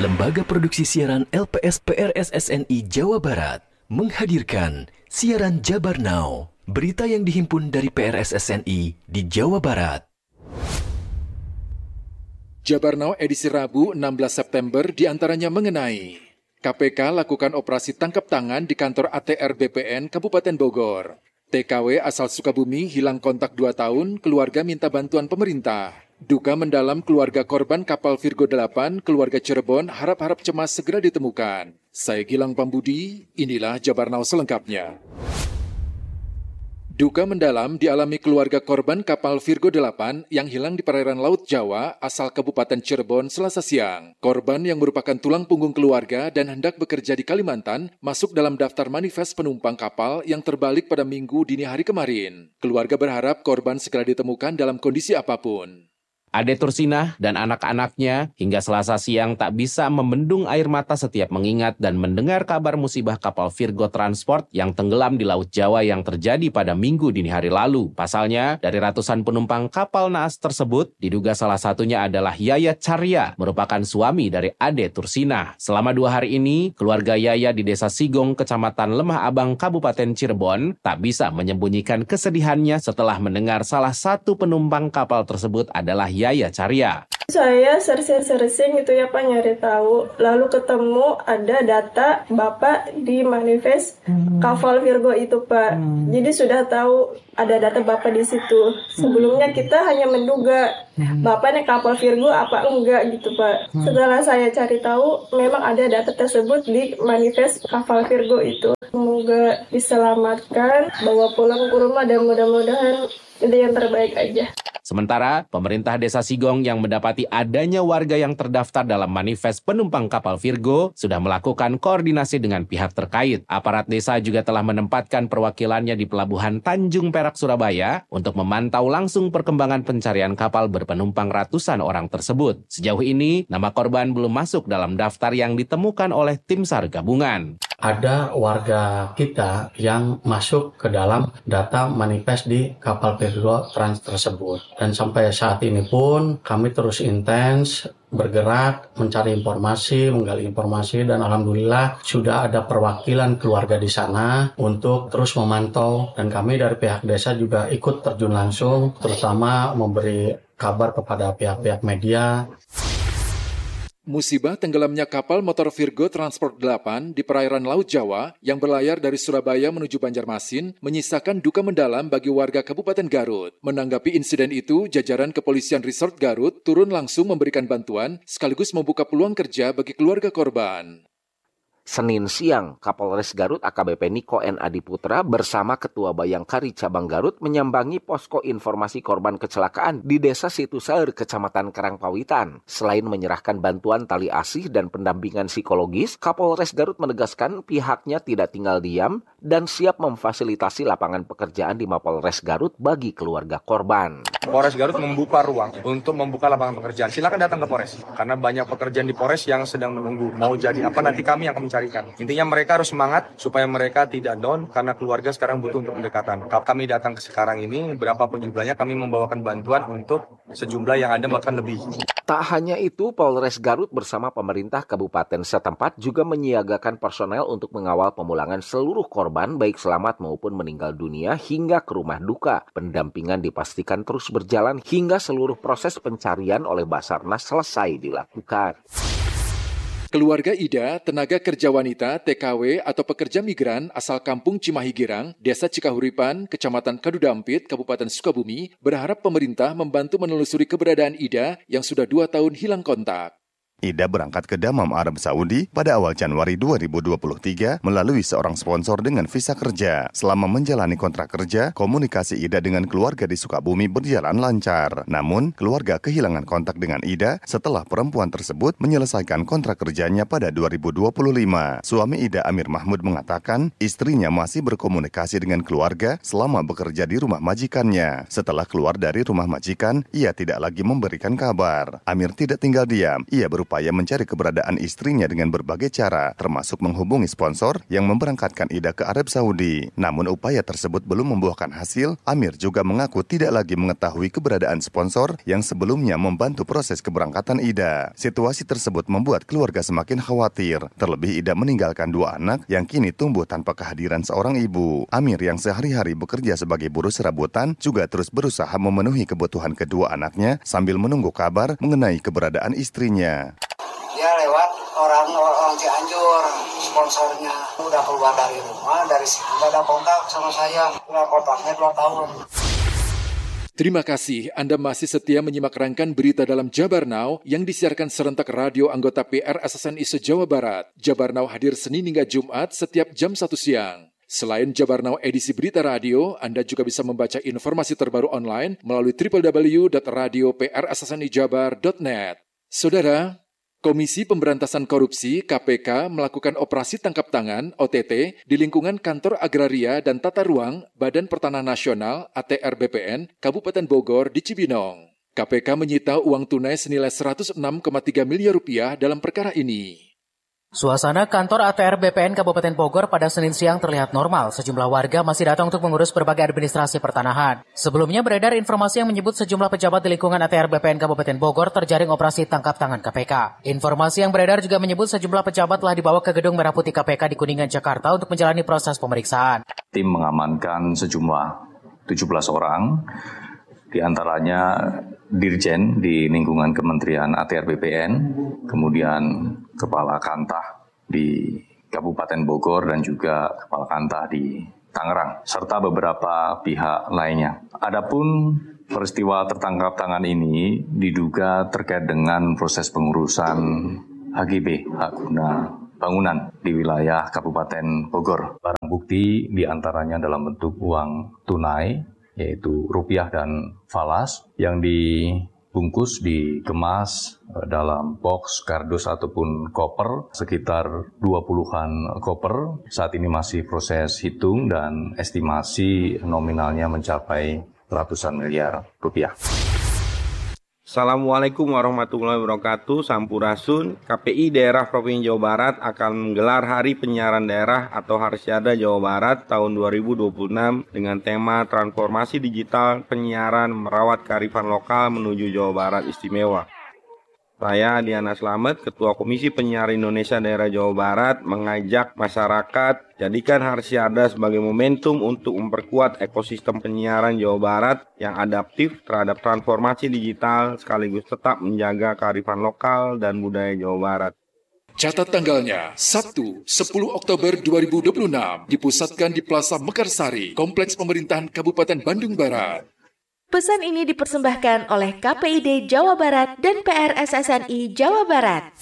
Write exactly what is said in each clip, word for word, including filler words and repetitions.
Lembaga Produksi Siaran L P S P R S S N I Jawa Barat menghadirkan siaran Jabar Now, berita yang dihimpun dari P R S S N I di Jawa Barat. Jabar Now edisi Rabu enam belas September diantaranya mengenai K P K lakukan operasi tangkap tangan di kantor A T R B P N Kabupaten Bogor. T K W asal Sukabumi hilang kontak dua tahun, keluarga minta bantuan pemerintah. Duka mendalam keluarga korban kapal Virgo delapan, keluarga Cirebon harap-harap cemas segera ditemukan. Saya Gilang Pambudi, inilah Jabar Now selengkapnya. Duka mendalam dialami keluarga korban kapal Virgo delapan yang hilang di perairan Laut Jawa asal Kabupaten Cirebon Selasa siang. Korban yang merupakan tulang punggung keluarga dan hendak bekerja di Kalimantan masuk dalam daftar manifest penumpang kapal yang terbalik pada Minggu dini hari kemarin. Keluarga berharap korban segera ditemukan dalam kondisi apapun. Ade Tursinah dan anak-anaknya hingga Selasa siang tak bisa membendung air mata setiap mengingat dan mendengar kabar musibah kapal Virgo Transport yang tenggelam di Laut Jawa yang terjadi pada Minggu dini hari lalu. Pasalnya, dari ratusan penumpang kapal naas tersebut, diduga salah satunya adalah Yaya Carya, merupakan suami dari Ade Tursinah. Selama dua hari ini, keluarga Yaya di Desa Sigong, Kecamatan Lemah Abang, Kabupaten Cirebon, tak bisa menyembunyikan kesedihannya setelah mendengar salah satu penumpang kapal tersebut adalah Yaya Carya. Saya searching-searching gitu ya Pak, nyari tahu. Lalu ketemu ada data Bapak di manifest hmm. kapal Virgo itu Pak. Hmm. Jadi sudah tahu ada data Bapak di situ. Sebelumnya kita hanya menduga hmm. Bapaknya kapal Virgo apa enggak gitu Pak. Hmm. Setelah saya cari tahu, memang ada data tersebut di manifest kapal Virgo itu. Semoga diselamatkan, bawa pulang ke rumah dan mudah-mudahan itu yang terbaik aja. Sementara, pemerintah Desa Sigong yang mendapati adanya warga yang terdaftar dalam manifest penumpang kapal Virgo sudah melakukan koordinasi dengan pihak terkait. Aparat desa juga telah menempatkan perwakilannya di Pelabuhan Tanjung Perak, Surabaya untuk memantau langsung perkembangan pencarian kapal berpenumpang ratusan orang tersebut. Sejauh ini, nama korban belum masuk dalam daftar yang ditemukan oleh tim SAR gabungan. Ada warga kita yang masuk ke dalam data manifest di kapal Virgo Trans tersebut. Dan sampai saat ini pun kami terus intens bergerak, mencari informasi, menggali informasi, dan alhamdulillah sudah ada perwakilan keluarga di sana untuk terus memantau. Dan kami dari pihak desa juga ikut terjun langsung, terutama memberi kabar kepada pihak-pihak media. Musibah tenggelamnya kapal motor Virgo Transport delapan di perairan Laut Jawa yang berlayar dari Surabaya menuju Banjarmasin menyisakan duka mendalam bagi warga Kabupaten Garut. Menanggapi insiden itu, jajaran Kepolisian Resort Garut turun langsung memberikan bantuan sekaligus membuka peluang kerja bagi keluarga korban. Senin siang, Kapolres Garut A K B P Niko N. Adiputra bersama Ketua Bayangkari Cabang Garut menyambangi posko informasi korban kecelakaan di Desa Situsaeur, Kecamatan Karangpawitan. Selain menyerahkan bantuan tali asih dan pendampingan psikologis, Kapolres Garut menegaskan pihaknya tidak tinggal diam dan siap memfasilitasi lapangan pekerjaan di Mapolres Garut bagi keluarga korban. Polres Garut membuka ruang untuk membuka lapangan pekerjaan. Silakan datang ke Polres, karena banyak pekerjaan di Polres yang sedang menunggu. Mau jadi apa nanti kami yang akan mencarikan. Intinya mereka harus semangat supaya mereka tidak down karena keluarga sekarang butuh untuk pendekatan. Kami datang ke sekarang ini, berapapun jumlahnya kami membawakan bantuan untuk sejumlah yang ada bahkan lebih. Tak hanya itu, Polres Garut bersama pemerintah kabupaten setempat juga menyiagakan personel untuk mengawal pemulangan seluruh korban baik selamat maupun meninggal dunia hingga ke rumah duka. Pendampingan dipastikan terus berjalan hingga seluruh proses pencarian oleh Basarnas selesai dilakukan. Keluarga Ida, tenaga kerja wanita T K W atau pekerja migran asal kampung Cimahi Girang, Desa Cikahuripan, Kecamatan Kadudampit, Kabupaten Sukabumi, berharap pemerintah membantu menelusuri keberadaan Ida yang sudah dua tahun hilang kontak. Ida berangkat ke Dammam, Arab Saudi pada awal Januari dua ribu dua puluh tiga melalui seorang sponsor dengan visa kerja. Selama menjalani kontrak kerja, komunikasi Ida dengan keluarga di Sukabumi berjalan lancar. Namun, keluarga kehilangan kontak dengan Ida setelah perempuan tersebut menyelesaikan kontrak kerjanya pada dua ribu dua puluh lima. Suami Ida, Amir Mahmud, mengatakan istrinya masih berkomunikasi dengan keluarga selama bekerja di rumah majikannya. Setelah keluar dari rumah majikan, ia tidak lagi memberikan kabar. Amir tidak tinggal diam. Ia berupaya berupaya mencari keberadaan istrinya dengan berbagai cara, termasuk menghubungi sponsor yang memberangkatkan Ida ke Arab Saudi. Namun upaya tersebut belum membuahkan hasil. Amir juga mengaku tidak lagi mengetahui keberadaan sponsor yang sebelumnya membantu proses keberangkatan Ida. Situasi tersebut membuat keluarga semakin khawatir. Terlebih Ida meninggalkan dua anak yang kini tumbuh tanpa kehadiran seorang ibu. Amir yang sehari-hari bekerja sebagai buruh serabutan juga terus berusaha memenuhi kebutuhan kedua anaknya sambil menunggu kabar mengenai keberadaan istrinya. Dia lewat orang-orang Cianjur, sponsornya udah keluar dari rumah, dari sini nggak ada kontak sama saya, udah kontaknya dua tahun. Terima kasih Anda masih setia menyimak rangkaian berita dalam Jabar Now yang disiarkan serentak radio anggota P R S S N I se-Jawa Barat. Jabar Now hadir Senin hingga Jumat setiap jam satu siang. Selain Jabar Now edisi berita radio, Anda juga bisa membaca informasi terbaru online melalui w w w dot radio p r s s n i jabar dot net. Saudara, Komisi Pemberantasan Korupsi K P K melakukan operasi tangkap tangan O T T di lingkungan Kantor Agraria dan Tata Ruang Badan Pertanahan Nasional A T R B P N Kabupaten Bogor di Cibinong. K P K menyita uang tunai senilai seratus enam koma tiga miliar rupiah dalam perkara ini. Suasana kantor A T R B P N Kabupaten Bogor pada Senin siang terlihat normal. Sejumlah warga masih datang untuk mengurus berbagai administrasi pertanahan. Sebelumnya beredar informasi yang menyebut sejumlah pejabat di lingkungan A T R B P N Kabupaten Bogor terjaring operasi tangkap tangan K P K. Informasi yang beredar juga menyebut sejumlah pejabat telah dibawa ke Gedung Merah Putih K P K di Kuningan, Jakarta untuk menjalani proses pemeriksaan. Tim mengamankan sejumlah tujuh belas orang, di antaranya Dirjen di lingkungan Kementerian A T R B P N, kemudian Kepala Kantah di Kabupaten Bogor dan juga Kepala Kantah di Tangerang, serta beberapa pihak lainnya. Adapun peristiwa tertangkap tangan ini diduga terkait dengan proses pengurusan H G B, hak guna bangunan di wilayah Kabupaten Bogor. Barang bukti diantaranya dalam bentuk uang tunai, yaitu rupiah dan falas, yang dibungkus, dikemas dalam box, kardus ataupun koper, sekitar dua puluhan koper. Saat ini masih proses hitung dan estimasi nominalnya mencapai ratusan miliar rupiah. Assalamualaikum warahmatullahi wabarakatuh. Sampurasun. K P I Daerah Provinsi Jawa Barat akan menggelar Hari Penyiaran Daerah atau Harsiada Jawa Barat tahun dua ribu dua puluh enam dengan tema Transformasi Digital Penyiaran Merawat Kearifan Lokal Menuju Jawa Barat Istimewa. Saya Diana Slamet, Ketua Komisi Penyiaran Indonesia Daerah Jawa Barat, mengajak masyarakat jadikan Harsiada sebagai momentum untuk memperkuat ekosistem penyiaran Jawa Barat yang adaptif terhadap transformasi digital sekaligus tetap menjaga kearifan lokal dan budaya Jawa Barat. Catat tanggalnya, Sabtu, sepuluh Oktober dua ribu dua puluh enam, dipusatkan di Plaza Mekarsari, Kompleks Pemerintahan Kabupaten Bandung Barat. Pesan ini dipersembahkan oleh K P I D Jawa Barat dan P R S S N I Jawa Barat.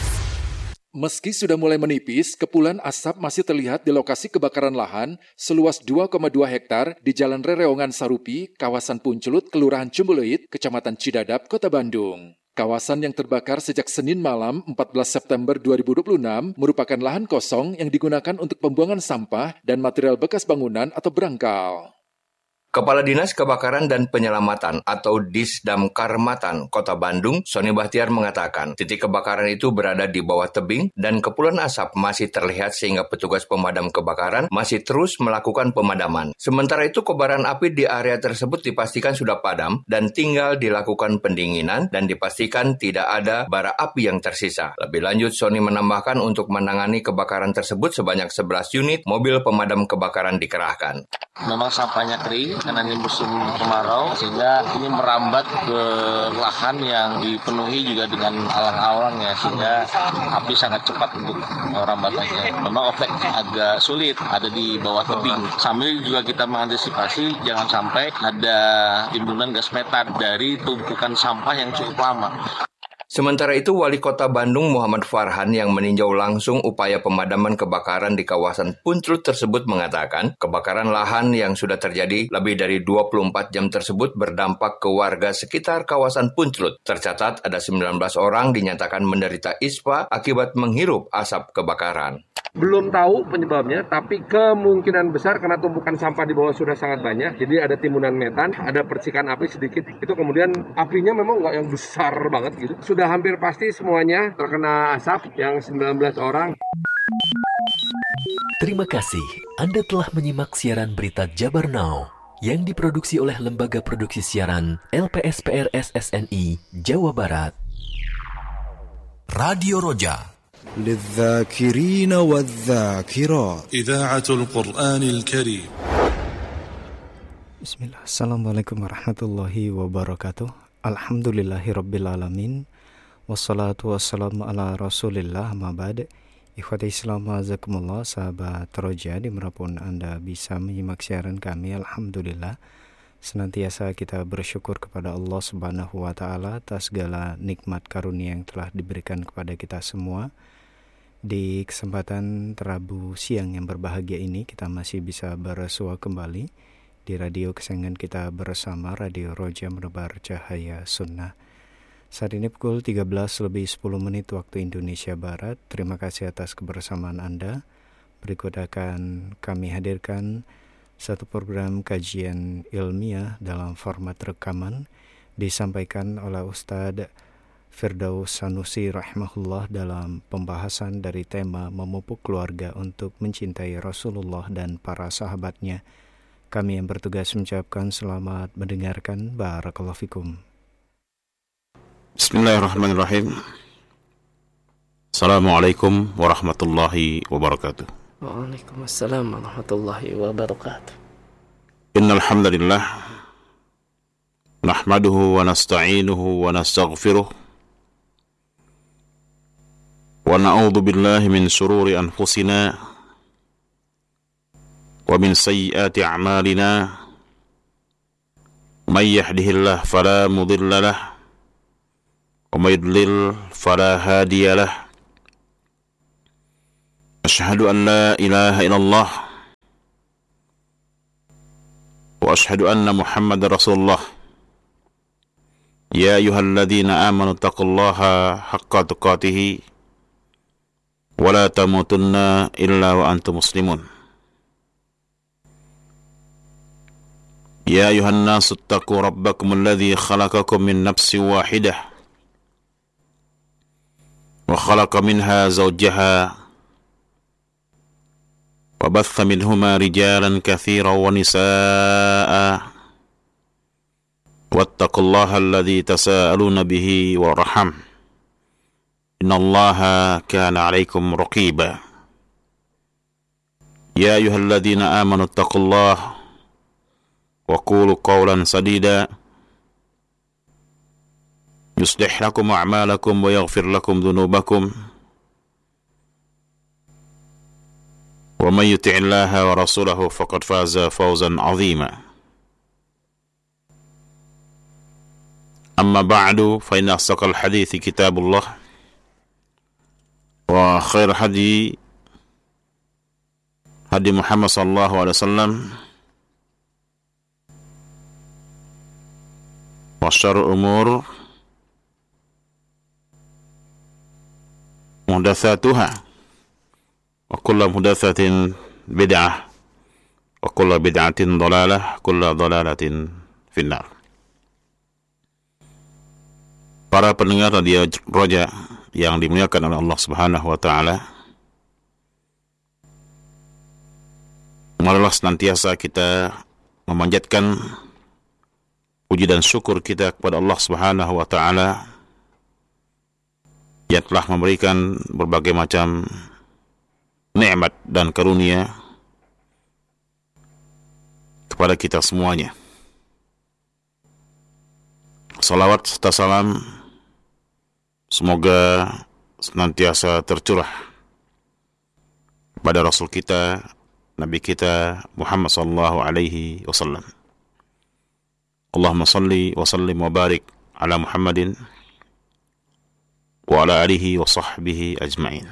Meski sudah mulai menipis, kepulan asap masih terlihat di lokasi kebakaran lahan seluas dua koma dua hektar di Jalan Rereongan Sarupi, kawasan Puncelut, Kelurahan Cumbuleuit, Kecamatan Cidadap, Kota Bandung. Kawasan yang terbakar sejak Senin malam empat belas September dua ribu dua puluh enam merupakan lahan kosong yang digunakan untuk pembuangan sampah dan material bekas bangunan atau berangkal. Kepala Dinas Kebakaran dan Penyelamatan atau Disdamkar Matan Kota Bandung, Sony Bahtiar mengatakan titik kebakaran itu berada di bawah tebing dan kepulan asap masih terlihat sehingga petugas pemadam kebakaran masih terus melakukan pemadaman. Sementara itu kobaran api di area tersebut dipastikan sudah padam dan tinggal dilakukan pendinginan dan dipastikan tidak ada bara api yang tersisa. Lebih lanjut, Sony menambahkan untuk menangani kebakaran tersebut sebanyak sebelas unit mobil pemadam kebakaran dikerahkan. Memang sampahnya kering karena ini musim kemarau, sehingga ini merambat ke lahan yang dipenuhi juga dengan alang-alang ya, sehingga api sangat cepat untuk merambatnya. Memang efek agak sulit, ada di bawah tebing. Sambil juga kita mengantisipasi jangan sampai ada timbunan gas metan dari tumpukan sampah yang cukup lama. Sementara itu, Wali Kota Bandung Muhammad Farhan yang meninjau langsung upaya pemadaman kebakaran di kawasan Puncelut tersebut mengatakan, kebakaran lahan yang sudah terjadi lebih dari dua puluh empat jam tersebut berdampak ke warga sekitar kawasan Puncelut. Tercatat ada sembilan belas orang dinyatakan menderita ispa akibat menghirup asap kebakaran. Belum tahu penyebabnya, tapi kemungkinan besar karena tumpukan sampah di bawah sudah sangat banyak. Jadi ada timbunan metan, ada percikan api sedikit. Itu kemudian apinya memang nggak yang besar banget gitu. Sudah hampir pasti semuanya terkena asap yang sembilan belas orang. Terima kasih Anda telah menyimak siaran berita Jabar Now yang diproduksi oleh Lembaga Produksi Siaran L P S P R S S N I Jawa Barat. Radio Roja للذاكرين والذاكرات إذاعة القرآن الكريم. Bismillah. Assalamualaikum warahmatullahi wabarakatuh. Alhamdulillahirrabbilalamin. Wassalatu wassalamu ala rasulillah ma'bad. Ikhwati Islam azakumullah, sahabat Roja dimanapun Anda bisa menyimak siaran kami. Alhamdulillah, senantiasa kita bersyukur kepada Allah Subhanahu wa Ta'ala atas segala nikmat karunia yang telah diberikan kepada kita semua. Di kesempatan Rabu siang yang berbahagia ini, kita masih bisa bersua kembali di radio kesayangan kita bersama, Radio Roja Menebar Cahaya Sunnah. Saat ini pukul tiga belas lebih sepuluh menit waktu Indonesia Barat. Terima kasih atas kebersamaan Anda. Berikut akan kami hadirkan satu program kajian ilmiah dalam format rekaman, disampaikan oleh Ustadz Firdaus Sanusi rahimahullah dalam pembahasan dari tema memupuk keluarga untuk mencintai Rasulullah dan para sahabatnya. Kami yang bertugas mengucapkan selamat mendengarkan. Barakallahu fikum. Bismillahirrahmanirrahim. Assalamualaikum warahmatullahi wabarakatuh. Waalaikumsalam warahmatullahi wabarakatuh. Innal hamdalillah nahmaduhu wa nasta'inuhu wa nastaghfiruh wa na'udzu billahi min shururi anfusina wa min sayyiati a'malina. May yahdihillahu fala mudilla lahu wa may yudlil fala hadiya lahu. Asyhadu an la ilaha illallah wa asyhadu anna Muhammadar Rasulullah. Ya ayyuhalladzina amanu taqullaha haqqa tuqatih wa la tamutunna illa wa antum muslimun. Ya ayuhan nasu attaqu rabbakum alladzi khalaqakum min nafsin wahidah wa khalaqa minha zawjaha wa batha minhuma rijalan katsiran wa nisaa'a wattaqullaha alladzi tasaaluna bihi warham innallaha kana 'alaikum raqiba. Ya ayyuhalladzina amanu taqullaha wa qulu qawlan sadida yuslih lakum a'malakum wa yaghfir lakum dhunubakum wa may yuti'illaha wa rasulahu faqad faza fawzan 'azima. Amma ba'du, fa inna asdaqal hadithi kitabullah wa khair hadi hadi Muhammad sallallahu alaihi wasallam wa syarrul umur muhdatsatuha wa kullu muhdatsatin bid'ah wa kullu bid'atin dhalalah kullu dhalalatin finnar. Para pendengar Radio Roja yang dimuliakan oleh Allah Subhanahu wa Ta'ala, marilah senantiasa kita memanjatkan puji dan syukur kita kepada Allah Subhanahu wa Ta'ala yang telah memberikan berbagai macam nikmat dan karunia kepada kita semuanya. Salawat serta salam semoga senantiasa tercurah pada Rasul kita, Nabi kita Muhammad sallallahu alaihi wasallam. Allahumma salli wa sallim wa barik ala Muhammadin wa ala alihi wa sahbihi ajma'in.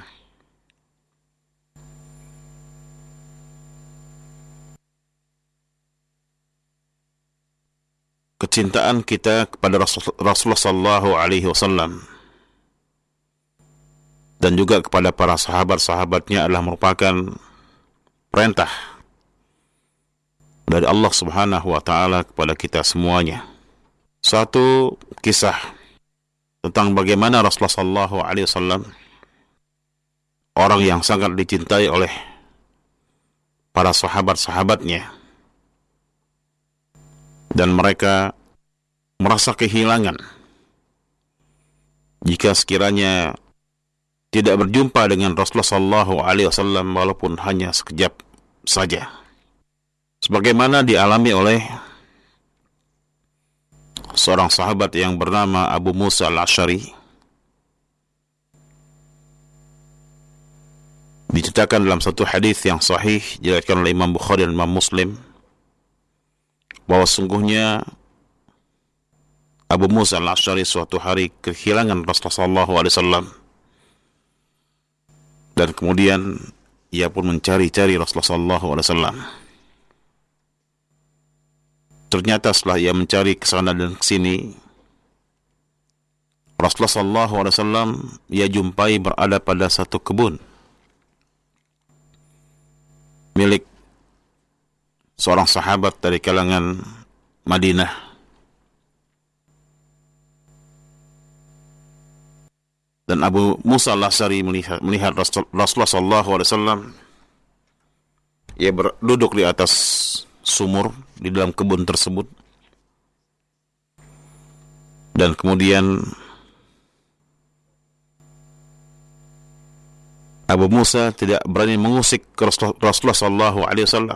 Kecintaan kita kepada Rasul, Rasulullah sallallahu alaihi wasallam dan juga kepada para sahabat-sahabatnya adalah merupakan perintah dari Allah Subhanahu wa taala kepada kita semuanya. Satu kisah tentang bagaimana Rasulullah sallallahu alaihi wasallam, orang yang sangat dicintai oleh para sahabat-sahabatnya, dan mereka merasa kehilangan jika sekiranya tidak berjumpa dengan Rasulullah sallallahu alaihi wasallam walaupun hanya sekejap saja. Sebagaimana dialami oleh seorang sahabat yang bernama Abu Musa al-Asy'ari. Diceritakan dalam satu hadis yang sahih diriwayatkan oleh Imam Bukhari dan Imam Muslim bahwa sungguhnya Abu Musa al-Asy'ari suatu hari kehilangan Rasulullah sallallahu alaihi wasallam, dan kemudian ia pun mencari-cari Rasulullah sallallahu alaihi wasallam. Ternyata setelah ia mencari ke sana dan ke sini, Rasulullah sallallahu alaihi wasallam ia jumpai berada pada satu kebun milik seorang sahabat dari kalangan Madinah. Dan Abu Musa al-Asy'ari melihat, melihat Rasulullah sallallahu alaihi wasallam, ia berduduk di atas sumur di dalam kebun tersebut, dan kemudian Abu Musa tidak berani mengusik Rasulullah sallallahu alaihi wasallam.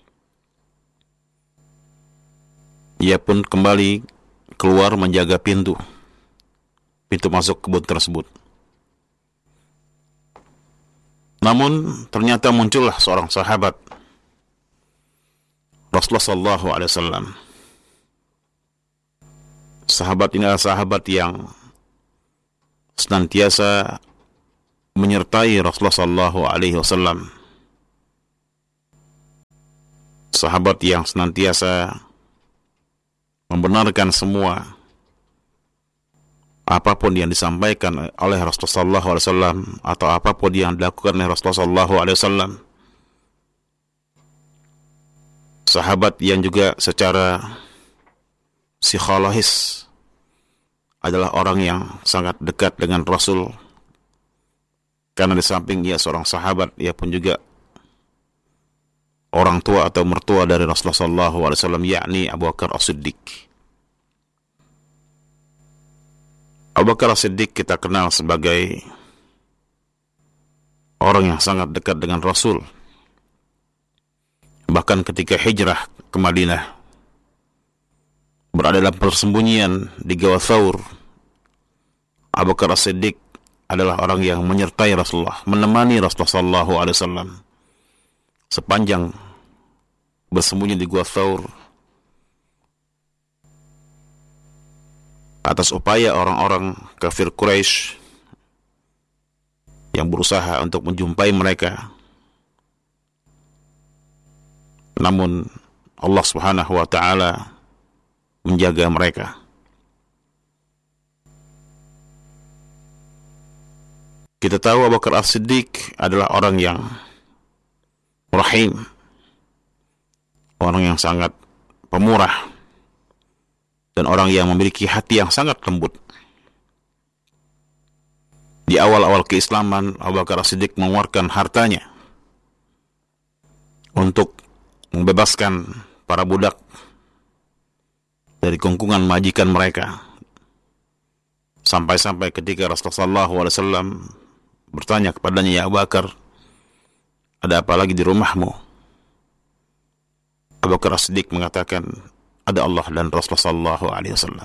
Ia pun kembali keluar menjaga pintu pintu masuk kebun tersebut. Namun ternyata muncullah seorang sahabat Rasulullah sallallahu alaihi wasallam. Sahabat ini adalah sahabat yang senantiasa menyertai Rasulullah sallallahu alaihi wasallam. Sahabat yang senantiasa membenarkan semua apapun yang disampaikan oleh Rasulullah sallallahu alaihi wasallam atau apapun yang dilakukan oleh Rasulullah sallallahu alaihi wasallam. Sahabat yang juga secara psikologis adalah orang yang sangat dekat dengan Rasul, karena di samping ia seorang sahabat, ia pun juga orang tua atau mertua dari Rasulullah sallallahu alaihi wasallam, yakni Abu Bakar As-Siddiq. Abu Bakar As-Siddiq kita kenal sebagai orang yang sangat dekat dengan Rasul. Bahkan ketika hijrah ke Madinah, berada dalam persembunyian di Gua Thawr, Abu Bakar As-Siddiq adalah orang yang menyertai Rasulullah, menemani Rasulullah sallallahu alaihi wasallam sepanjang bersembunyi di Gua Thawr, atas upaya orang-orang kafir Quraisy yang berusaha untuk menjumpai mereka. Namun Allah Subhanahu wa taala menjaga mereka. Kita tahu Abu Bakar As-Siddiq adalah orang yang rahim, orang yang sangat pemurah, dan orang yang memiliki hati yang sangat lembut. Di awal-awal keislaman, Abu Bakar As-Siddiq mengeluarkan hartanya untuk membebaskan para budak dari kungkungan majikan mereka. Sampai-sampai ketika Rasulullah sallallahu alaihi wasallam bertanya kepadanya, "Ya Abu Bakar, ada apa lagi di rumahmu?" Abu Bakar As-Siddiq mengatakan, "Ada Allah dan Rasulullah sallallahu alaihi wasallam."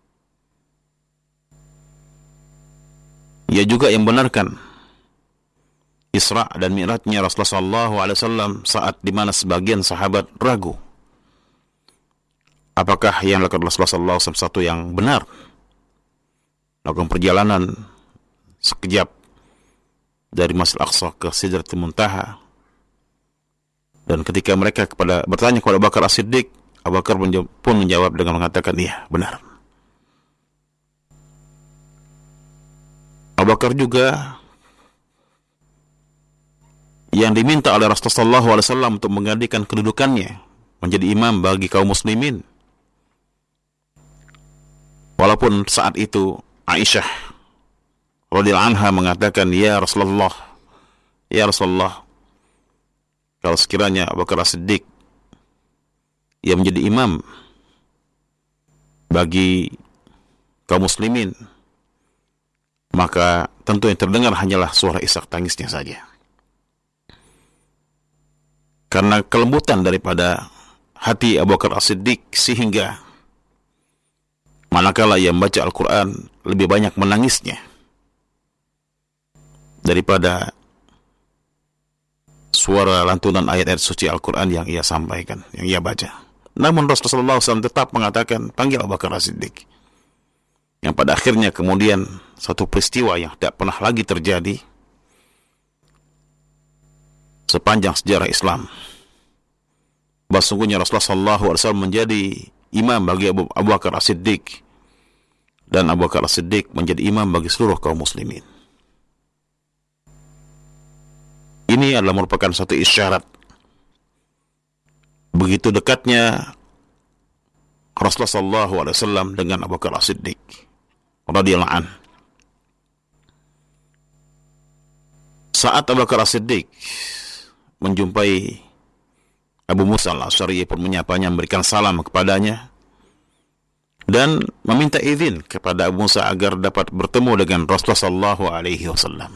Ia juga yang benarkan Isra dan Mi'rajnya Rasulullah sallallahu alaihi wasallam saat di mana sebagian sahabat ragu apakah yang dilakukan Rasulullah sallallahu alaihi wasallam satu yang benar. Melakukan perjalanan sekejap dari Masjid Aqsa ke Sidratul Muntaha, dan ketika mereka kepada bertanya kepada Abu Bakar As-Siddiq, Abu Bakar pun menjawab dengan mengatakan, "Iya, benar." Abu Bakar juga yang diminta oleh Rasulullah shallallahu alaihi wasallam untuk menggantikan kedudukannya menjadi imam bagi kaum muslimin. Walaupun saat itu Aisyah radhiyallahu anha mengatakan, "Ya Rasulullah, ya Rasulullah, kalau sekiranya Abu Bakar As-Siddiq yang menjadi imam bagi kaum muslimin, maka tentu yang terdengar hanyalah suara isak tangisnya saja." Karena kelembutan daripada hati Abu Bakar As-Siddiq, sehingga manakala ia membaca Al-Quran lebih banyak menangisnya daripada suara lantunan ayat-ayat suci Al-Quran yang ia sampaikan, yang ia baca. Namun Rasulullah shallallahu alaihi wasallam tetap mengatakan, panggil Abu Bakar As-Siddiq. Yang pada akhirnya kemudian satu peristiwa yang tidak pernah lagi terjadi sepanjang sejarah Islam, bahwa sungguhnya Rasulullah shallallahu alaihi wasallam menjadi imam bagi Abu, Abu Bakar As-Siddiq, dan Abu Bakar As-Siddiq menjadi imam bagi seluruh kaum muslimin. Ini adalah merupakan satu isyarat begitu dekatnya Rasulullah shallallahu alaihi wasallam dengan Abu Bakar As-Siddiq radhiyallahu anhu. Saat Abu Bakar As-Siddiq menjumpai Abu Musa Al-Asy'ari pun menyapanya, memberikan salam kepadanya dan meminta izin kepada Abu Musa agar dapat bertemu dengan Rasulullah sallallahu alaihi wasallam.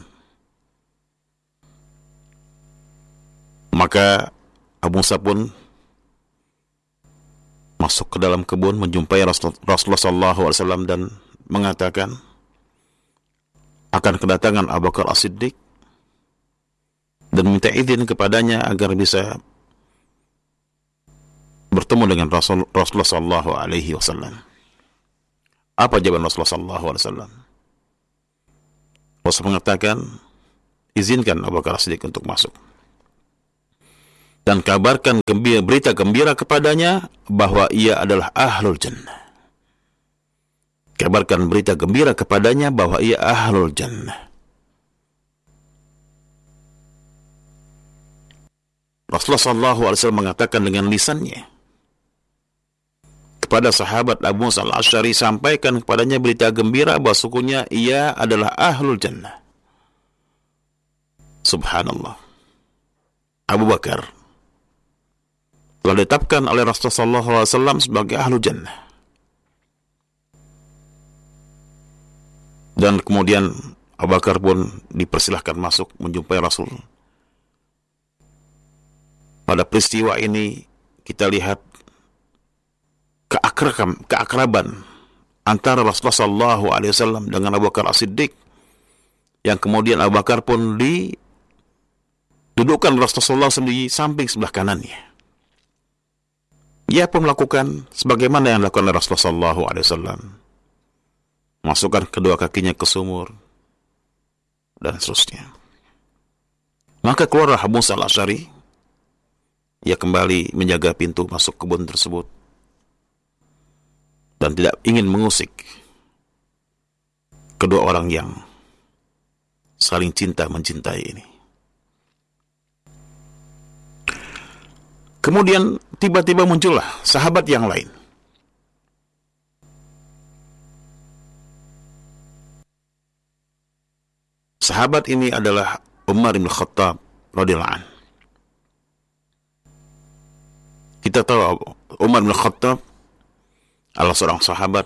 Maka Abu Musa pun masuk ke dalam kebun menjumpai Rasulullah sallallahu alaihi wasallam dan mengatakan akan kedatangan Abu Bakar As-Siddiq dan minta izin kepadanya agar bisa bertemu dengan Rasul, Rasulullah sallallahu alaihi wasallam. Apa jawaban Rasulullah sallallahu alaihi wasallam? Rasul mengatakan, izinkan Abu Bakar As-Siddiq untuk masuk dan kabarkan gembira, berita gembira kepadanya bahwa ia adalah ahlul jannah. Kabarkan berita gembira kepadanya bahwa ia ahlul jannah. Rasulullah sallallahu alaihi wasallam mengatakan dengan lisannya kepada sahabat Abu Musa Al-Asy'ari, sampaikan kepadanya berita gembira bahwa sungguhnya ia adalah ahlul jannah. Subhanallah. Abu Bakar telah ditetapkan oleh Rasulullah sallallahu alaihi wasallam sebagai ahlul jannah. Dan kemudian Abu Bakar pun dipersilahkan masuk menjumpai Rasul. Pada peristiwa ini kita lihat keakraban, keakraban antara Rasulullah sallallahu alaihi wasallam dengan Abu Bakar As-Siddiq, yang kemudian Abu Bakar pun didudukkan Rasulullah sallallahu alaihi wasallam di samping sebelah kanannya. Ia pun melakukan sebagaimana yang dilakukan oleh Rasulullah sallallahu alaihi wasallam. Masukkan kedua kakinya ke sumur dan seterusnya. Maka keluarlah Abu Musa Al-Asy'ari. Ia kembali menjaga pintu masuk kebun tersebut dan tidak ingin mengusik kedua orang yang saling cinta mencintai ini. Kemudian tiba-tiba muncullah sahabat yang lain. Sahabat ini adalah Umar bin Khattab radhiyallahu anhu. Kita tahu Umar bin Khattab adalah seorang sahabat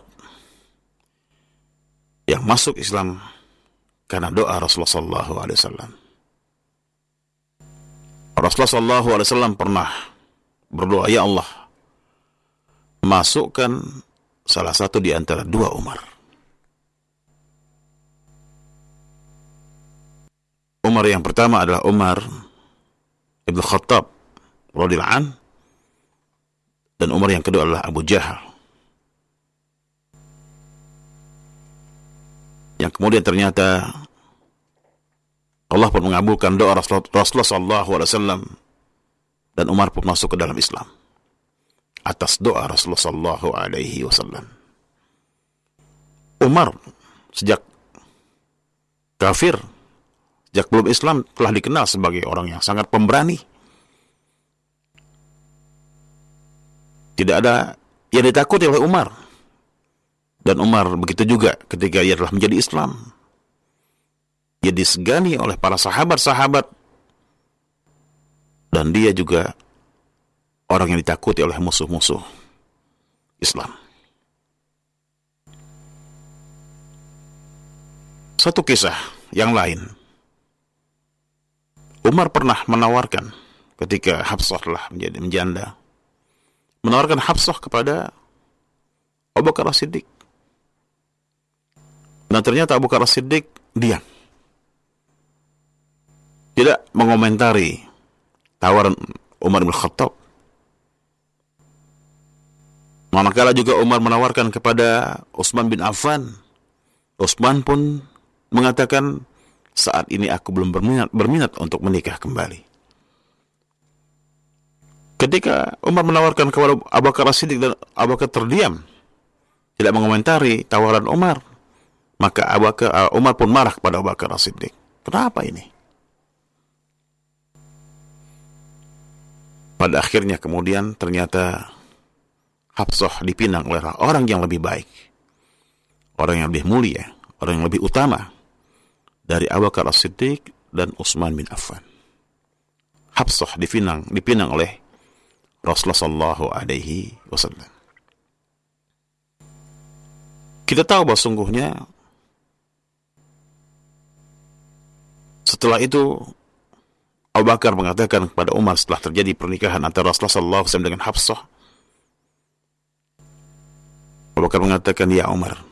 yang masuk Islam karena doa Rasulullah sallallahu alaihi wasallam. Rasulullah sallallahu alaihi wasallam pernah berdoa, ya Allah, masukkan salah satu di antara dua Umar. Umar yang pertama adalah Umar ibn Khattab radhiyallahu anhu, dan Umar yang kedua adalah Abu Jahal, yang kemudian ternyata Allah pun mengabulkan doa Rasulullah sallallahu alaihi wasallam dan Umar pun masuk ke dalam Islam atas doa Rasulullah sallallahu alaihi wasallam. Umar sejak kafir sejak belum Islam telah dikenal sebagai orang yang sangat pemberani. Tidak ada yang ditakuti oleh Umar. Dan Umar begitu juga ketika ia telah menjadi Islam. Ia disegani oleh para sahabat-sahabat. Dan dia juga orang yang ditakuti oleh musuh-musuh Islam. Satu kisah yang lain. Umar pernah menawarkan ketika Hafsah telah menjadi menjanda. Menawarkan Hafsah kepada Abu Bakar As-Siddiq. Dan ternyata Abu Bakar As-Siddiq diam. Tidak mengomentari tawaran Umar bin Khattab. Manakala juga Umar menawarkan kepada Utsman bin Affan. Utsman pun mengatakan, saat ini aku belum berminat, berminat untuk menikah kembali. Ketika Umar menawarkan kepada Abu Bakar As-Siddiq dan Abu Bakar terdiam, tidak mengomentari tawaran Umar, maka Abu Bakar, uh, Umar pun marah kepada Abu Bakar As-Siddiq. Kenapa ini? Pada akhirnya kemudian ternyata Hafsah dipinang oleh orang yang lebih baik, orang yang lebih mulia, orang yang lebih utama dari Abu Bakar As-Siddiq dan Utsman bin Affan. Hafsah dipinang, dipinang oleh Rasulullah Shallallahu Alaihi Wasallam. Kita tahu bahwa sungguhnya setelah itu Abu Bakar mengatakan kepada Umar setelah terjadi pernikahan antara Rasulullah Shallallahu Alaihi Wasallam dengan Hafsah. Abu Bakar mengatakan, ya Umar,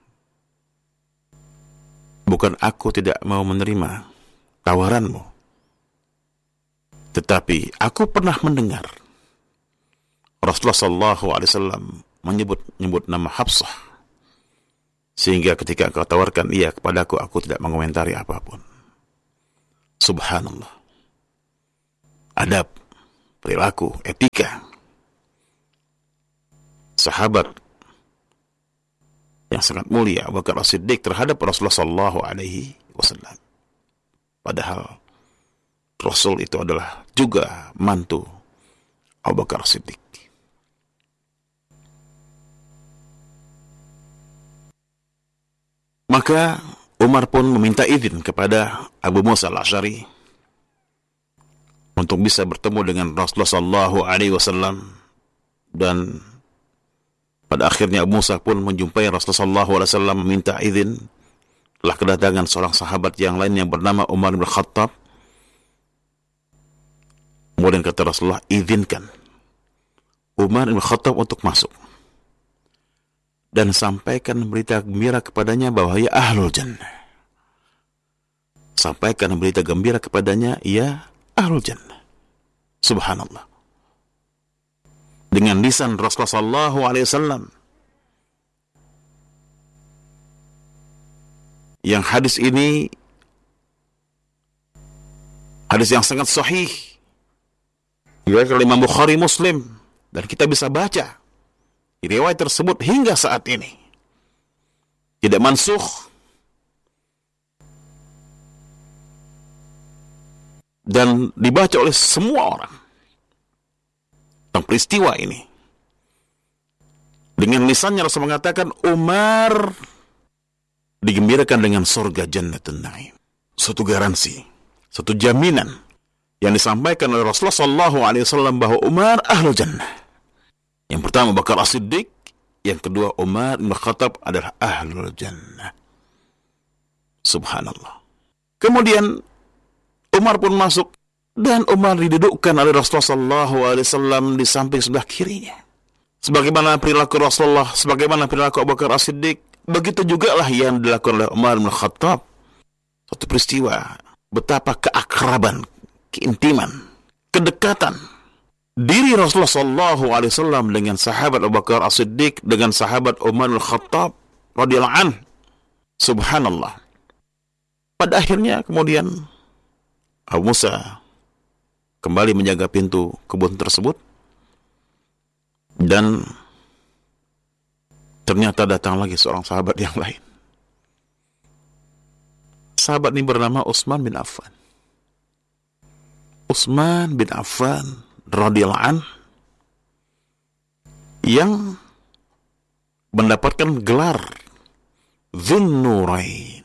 bukan aku tidak mau menerima tawaranmu, tetapi aku pernah mendengar Rasulullah Shallallahu Alaihi Wasallam menyebut nyebut nama Hafsah, sehingga ketika engkau tawarkan ia kepadaku, aku tidak mengomentari apapun. Subhanallah. Adab, perilaku, etika sahabat yang sangat mulia Abu Bakar As-Siddiq terhadap Rasulullah Shallallahu Alaihi Wasallam. Padahal Rasul itu adalah juga mantu Abu Bakar As-Siddiq. Maka Umar pun meminta izin kepada Abu Musa Al-Asy'ari untuk bisa bertemu dengan Rasulullah Shallallahu Alaihi Wasallam, dan pada akhirnya Abu Musa pun menjumpai Rasulullah Shallallahu Alaihi Wasallam meminta izin. Telah kedatangan seorang sahabat yang lain yang bernama Umar bin Khattab. Kemudian kata Rasulullah, izinkan Umar bin Khattab untuk masuk dan sampaikan berita gembira kepadanya bahwa ia ahlul jannah. Sampaikan berita gembira kepadanya ia ahlul jannah. Subhanallah. Dengan lisan Rasulullah Sallallahu Alaihi Wasallam. Yang hadis ini hadis yang sangat sahih. Diriwayatkan oleh Imam Bukhari, Muslim, dan kita bisa baca riwayat tersebut hingga saat ini. Tidak mansukh dan dibaca oleh semua orang tentang peristiwa ini. Dengan lisannya Rasul mengatakan Umar digembirakan dengan surga Jannatun Naim. Suatu garansi, suatu jaminan yang disampaikan oleh Rasulullah Sallallahu Alaihi Wasallam bahwa Umar ahlul jannah. Yang pertama Abu Bakar As-Siddiq, yang kedua Umar bin Khattab adalah ahlul jannah. Subhanallah. Kemudian Umar pun masuk dan Umar didudukkan oleh Rasulullah Sallallahu Alaihi Wasallam di samping sebelah kirinya. Sebagaimana perilaku Rasulullah, sebagaimana perilaku Abu Bakar As-Siddiq, begitu juga lah yang dilakukan oleh Umar bin Khattab. Suatu peristiwa betapa keakraban, keintiman, kedekatan diri Rasulullah Sallallahu Alaihi Wasallam dengan sahabat Abu Bakar As-Siddiq, dengan sahabat Umar bin Khattab radhiyallahu anhu. Subhanallah. Pada akhirnya kemudian Abu Musa kembali menjaga pintu kebun tersebut, dan ternyata datang lagi seorang sahabat yang lain. sahabat ini bernama Utsman bin Affan. Utsman bin Affan radhiyallahu anhu yang mendapatkan gelar Dzunnurain.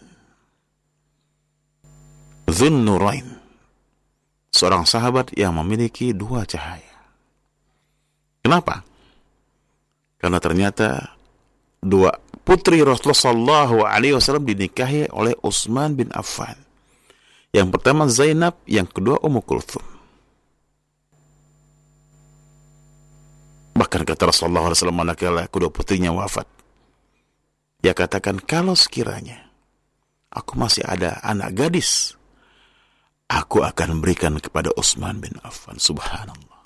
Dzunnurain, seorang sahabat yang memiliki dua cahaya. Kenapa? Karena ternyata dua putri Rasulullah Shallallahu Alaihi Wasallam dinikahi oleh Utsman bin Affan. Yang pertama Zainab, yang kedua Ummu Kulthum. Bahkan kata Rasulullah Shallallahu Alaihi Wasallam manakala kedua putrinya wafat, dia katakan, kalau sekiranya aku masih ada anak gadis, aku akan berikan kepada Utsman bin Affan. Subhanallah.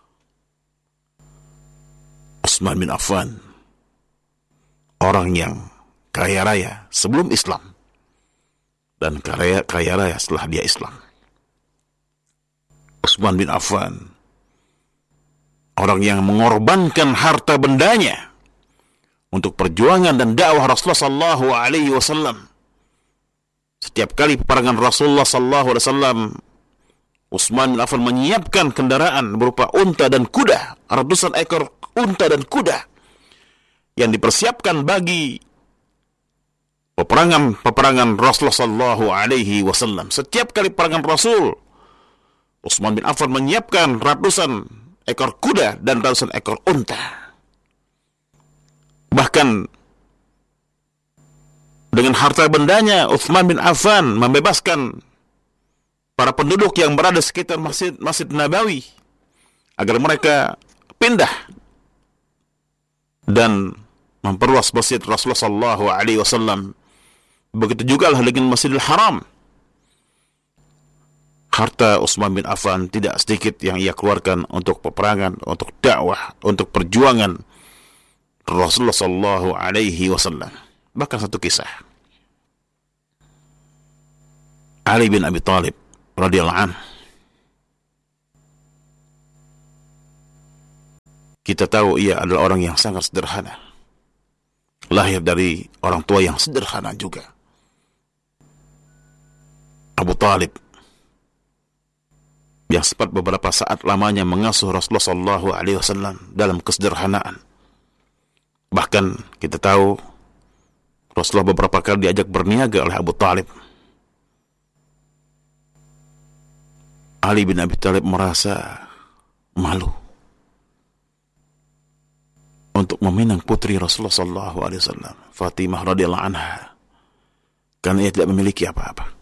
Utsman bin Affan, orang yang kaya raya sebelum Islam dan kaya, kaya raya setelah dia Islam. Utsman bin Affan, orang yang mengorbankan harta bendanya untuk perjuangan dan dakwah Rasulullah Sallallahu Alaihi Wasallam. Setiap kali peperangan Rasulullah Sallallahu Alaihi Wasallam, Utsman bin Affan menyiapkan kendaraan berupa unta dan kuda, ratusan ekor unta dan kuda yang dipersiapkan bagi peperangan-peperangan Rasulullah Sallallahu Alaihi Wasallam. Setiap kali peperangan Rasul, Utsman bin Affan menyiapkan ratusan ekor kuda dan ratusan ekor unta. Bahkan dengan harta bendanya, Utsman bin Affan membebaskan para penduduk yang berada di sekitar Masjid Masjid Nabawi agar mereka pindah dan memperluas masjid Rasulullah Sallallahu Alaihi Wasallam. Begitu juga lah dengan Masjidil Haram. Harta Utsman bin Affan tidak sedikit yang ia keluarkan untuk peperangan, untuk dakwah, untuk perjuangan Rasulullah Sallallahu Alaihi Wasallam. Bahkan satu kisah, Ali bin Abi Thalib radhiyallahu anhu, kita tahu ia adalah orang yang sangat sederhana, lahir dari orang tua yang sederhana juga. Abu Thalib yang sempat beberapa saat lamanya mengasuh Rasulullah Sallallahu Alaihi Wasallam dalam kesederhanaan. Bahkan kita tahu Rasulullah beberapa kali diajak berniaga oleh Abu Thalib. Ali bin Abi Thalib merasa malu untuk meminang putri Rasulullah Sallallahu Alaihi Wasallam, Fatimah radhiyallahu anha, karena ia tidak memiliki apa-apa.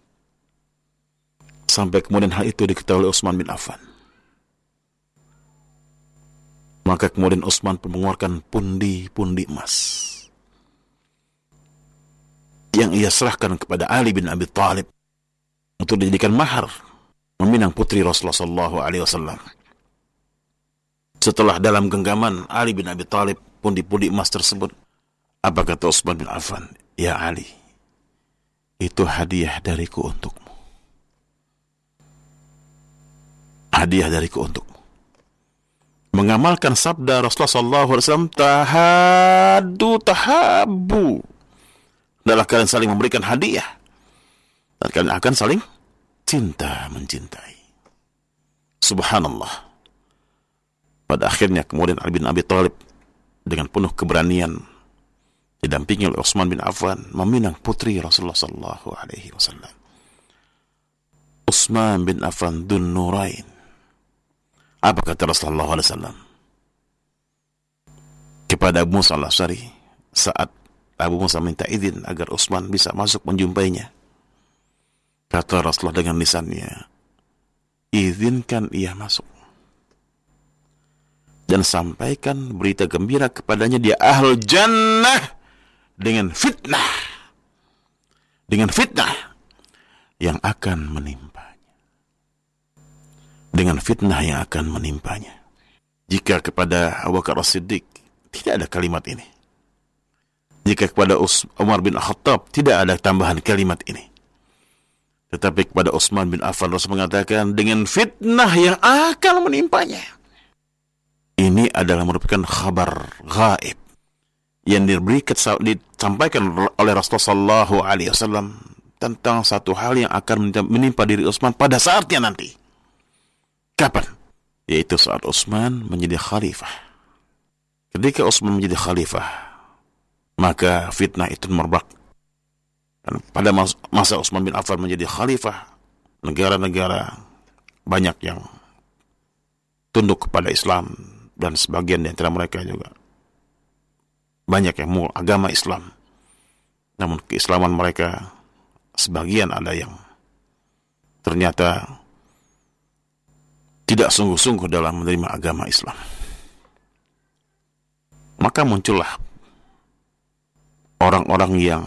Sampai kemudian hal itu diketahui oleh Utsman bin Affan. Maka kemudian Utsman pun mengeluarkan pundi-pundi emas yang ia serahkan kepada Ali bin Abi Thalib untuk dijadikan mahar meminang putri Rasulullah Sallallahu Alaihi Wasallam. Setelah dalam genggaman Ali bin Abi Thalib pundi-pundi emas tersebut, apa kata Utsman bin Affan? Ya Ali, itu hadiah dariku untukmu. Hadiah dariku untukmu. Mengamalkan sabda Rasulullah Sallallahu Alaihi Wasallam, tahadu tahabu, adalah kalian saling memberikan hadiah dan kalian akan saling cinta mencintai. Subhanallah. Pada akhirnya kemudian Ali bin Abi Thalib dengan penuh keberanian didampingi oleh Utsman bin Affan meminang putri Rasulullah Sallallahu Alaihi Wasallam. Utsman bin Affan Dzunnurain. Apa kata Rasulullah Sallallahu Alaihi Wasallam kepada Abu Musa al-Asy'ari saat Abu Musa minta izin agar Utsman bisa masuk menjumpainya? Kata Rasulullah dengan lisannya, izinkan ia masuk dan sampaikan berita gembira kepadanya, dia ahlul jannah dengan fitnah, dengan fitnah yang akan menimpanya, dengan fitnah yang akan menimpanya. Jika kepada Abu Bakar As-Siddiq tidak ada kalimat ini, jika kepada Umar bin Khattab tidak ada tambahan kalimat ini, tetapi kepada Utsman bin Affan Rasul mengatakan dengan fitnah yang akan menimpanya. Ini adalah merupakan kabar gaib yang diberikan, disampaikan oleh Rasulullah Sallallahu Alaihi Wasallam tentang satu hal yang akan menimpa diri Utsman pada saatnya nanti. Kapan? Yaitu saat Utsman menjadi khalifah. Ketika Utsman menjadi khalifah, maka fitnah itu merebak. Dan pada masa Utsman bin Affan menjadi khalifah, negara-negara banyak yang tunduk kepada Islam, dan sebagian di antara mereka juga banyak yang mau agama Islam. Namun keislaman mereka sebagian ada yang ternyata tidak sungguh-sungguh dalam menerima agama Islam. Maka muncullah orang-orang yang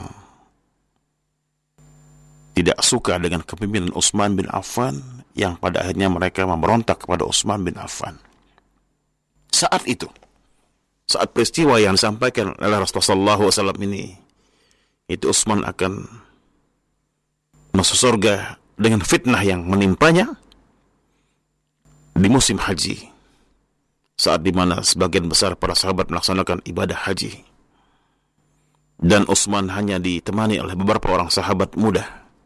tidak suka dengan kepemimpinan Utsman bin Affan, yang pada akhirnya mereka memberontak kepada Utsman bin Affan. Saat itu, saat peristiwa yang disampaikan oleh Rasulullah shallallahu alaihi wasallam ini, itu Utsman akan masuk surga dengan fitnah yang menimpanya di musim haji, saat dimana sebagian besar para sahabat melaksanakan ibadah haji, dan Utsman hanya ditemani oleh beberapa orang sahabat muda.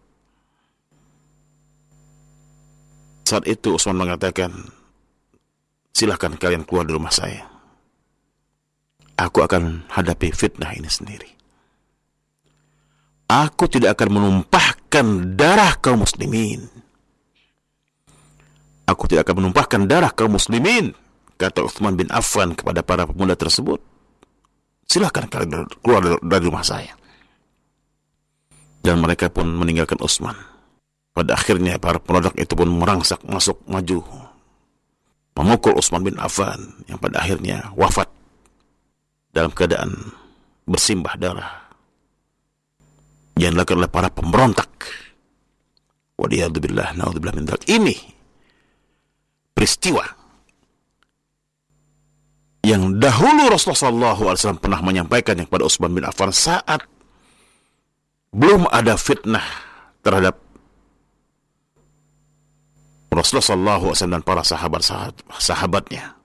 Saat itu Utsman mengatakan, silahkan kalian keluar dari rumah saya, aku akan hadapi fitnah ini sendiri. Aku tidak akan menumpahkan darah kaum muslimin. Aku tidak akan menumpahkan darah kaum muslimin, kata Utsman bin Affan kepada para pemuda tersebut. Silahkan kalian keluar dari rumah saya. Dan mereka pun meninggalkan Utsman. Pada akhirnya para penduduk itu pun merangsak masuk maju, memukul Utsman bin Affan, yang pada akhirnya wafat dalam keadaan bersimbah darah yang dilakukan oleh para pemberontak. Waliyadzubillah, naudzubillah min dzalik. Ini peristiwa yang dahulu Rasulullah shallallahu alaihi wasallam pernah menyampaikannya kepada Utsman bin Affan saat belum ada fitnah terhadap Rasulullah shallallahu alaihi wasallam dan para sahabat-sahabatnya.